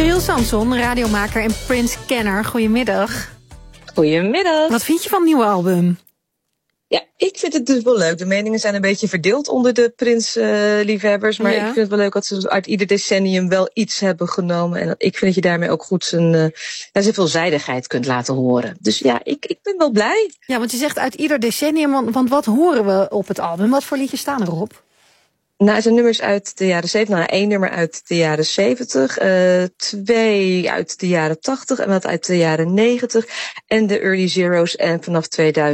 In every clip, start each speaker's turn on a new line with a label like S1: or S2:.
S1: Giel Samson, radiomaker en Prince-kenner. Goedemiddag.
S2: Goedemiddag.
S1: Wat vind je van het nieuwe album?
S2: Ja, ik vind het dus wel leuk. De meningen zijn een beetje verdeeld onder de Prince-liefhebbers. Maar ik vind het wel leuk dat ze uit ieder decennium wel iets hebben genomen. En ik vind dat je daarmee ook goed zijn veelzijdigheid kunt laten horen. Dus ja, ik ben wel blij.
S1: Ja, want je zegt uit ieder decennium, want wat horen we op het album? Wat voor liedjes staan erop?
S2: Nou, er zijn nummers uit de jaren 70. Nou, 1 nummer uit de jaren 70. 2 uit de jaren 80 en wat uit de jaren 90. En de Early Zeros en vanaf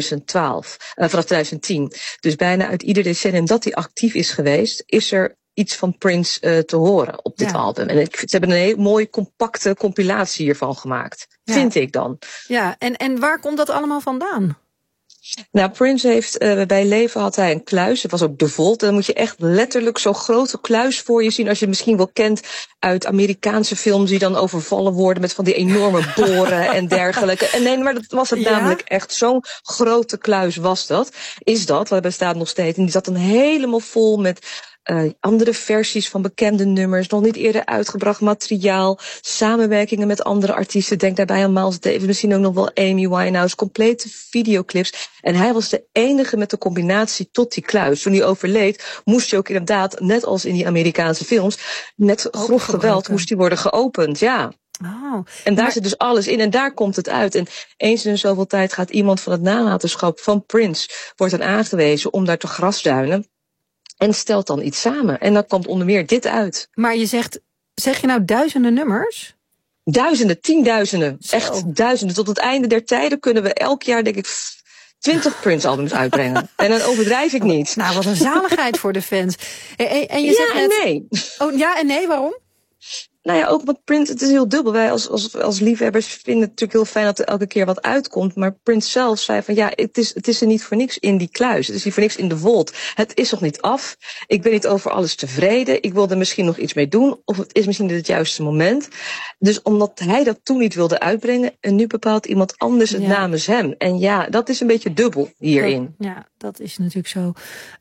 S2: 2010. Dus bijna uit ieder decennium dat hij actief is geweest, is er iets van Prince te horen op dit album. En ze hebben een heel mooie compacte compilatie hiervan gemaakt. Vind ik dan.
S1: Ja, en waar komt dat allemaal vandaan?
S2: Nou, Prince heeft bij leven had hij een kluis. Het was ook de Vault. Dan moet je echt letterlijk zo'n grote kluis voor je zien. Als je het misschien wel kent uit Amerikaanse films die dan overvallen worden met van die enorme boren en dergelijke. En nee, maar dat was het namelijk echt. Zo'n grote kluis was dat. Is dat. Dat bestaat nog steeds. En die zat dan helemaal vol met andere versies van bekende nummers, nog niet eerder uitgebracht materiaal, samenwerkingen met andere artiesten. Denk daarbij aan Miles Davis, misschien ook nog wel Amy Winehouse, complete videoclips. En hij was de enige met de combinatie tot die kluis. Toen hij overleed, moest hij ook inderdaad, net als in die Amerikaanse films, met grof geweld moest hij worden geopend. Ja.
S1: Oh,
S2: en daar zit dus alles in en daar komt het uit. En eens in zoveel tijd gaat iemand van het nalatenschap van Prince, wordt dan aangewezen om daar te grasduinen. En stelt dan iets samen. En dan komt onder meer dit uit.
S1: Maar je zeg je nou duizenden nummers?
S2: Duizenden, tienduizenden. Zo. Echt duizenden. Tot het einde der tijden kunnen we elk jaar, denk ik, 20 Prince-albums uitbrengen. En dan overdrijf ik niet.
S1: Nou, wat een zaligheid voor de fans. En je zegt net...
S2: en nee.
S1: Oh, ja en nee, waarom?
S2: Nou ja, ook wat Prince, het is heel dubbel. Wij als liefhebbers vinden het natuurlijk heel fijn dat er elke keer wat uitkomt. Maar Prince zelf zei van ja, het is er niet voor niks in die kluis. Het is niet voor niks in de Vault. Het is nog niet af. Ik ben niet over alles tevreden. Ik wil er misschien nog iets mee doen. Of het is misschien niet het juiste moment. Dus omdat hij dat toen niet wilde uitbrengen. En nu bepaalt iemand anders het namens hem. En ja, dat is een beetje dubbel hierin.
S1: Ja, dat is natuurlijk zo.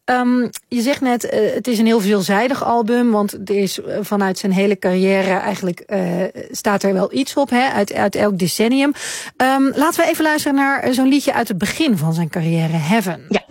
S1: Je zegt net, het is een heel veelzijdig album. Want er is vanuit zijn hele carrière eigenlijk staat er wel iets op, hè, uit elk decennium. Laten we even luisteren naar zo'n liedje uit het begin van zijn carrière, Heaven.
S2: Ja.